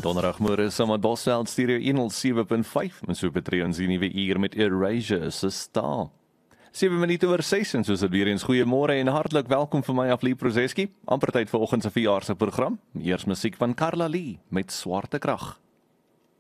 Donderdagmôre saam met Bosveld Stereo 107.5 en so betree ons die nuwe uur met Erasure se Star. 7 minute oor 6 en soos dit weer eens goeiemôre en hartlik welkom vir my Aflie Prozeski. Amper tyd vir oggend se verjaarsdagprogram. Eers musiek van Carla Lee met Swarte Krag.